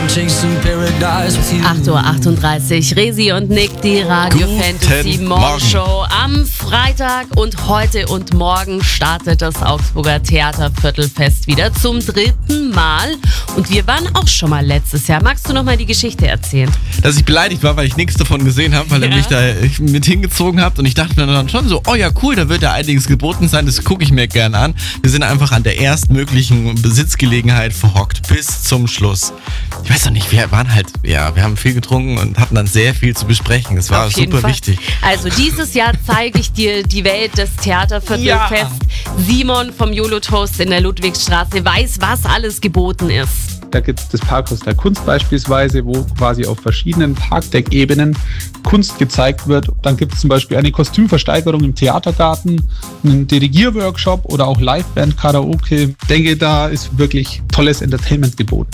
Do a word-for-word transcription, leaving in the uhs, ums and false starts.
acht Uhr achtunddreißig, Resi und Nick, die Radio Guten Fantasy Morning Show am Freitag, und heute und morgen startet das Augsburger Theaterviertelfest wieder zum dritten Mal, und wir waren auch schon mal letztes Jahr. Magst du noch mal die Geschichte erzählen? Dass ich beleidigt war, weil ich nichts davon gesehen habe, weil Ja. ihr mich da mit hingezogen habt, und ich dachte mir dann schon so, oh ja cool, da wird ja einiges geboten sein, das gucke ich mir gerne an. Wir sind einfach an der erstmöglichen Besitzgelegenheit verhockt bis zum Schluss. Ich weiß noch nicht, wir waren halt, ja, wir haben viel getrunken und hatten dann sehr viel zu besprechen. Das war Auf jeden super Fall. wichtig. Also dieses Jahr zeige ich dir die Welt des Theaterviertelfest. Ja. Simon vom YOLO Toast in der Ludwigsstraße weiß, was alles geboten ist. Da gibt es das Parkhaus der Kunst beispielsweise, wo quasi auf verschiedenen Parkdeckebenen Kunst gezeigt wird. Dann gibt es zum Beispiel eine Kostümversteigerung im Theatergarten, einen Dirigierworkshop oder auch Liveband, Karaoke. Ich denke, da ist wirklich tolles Entertainment geboten.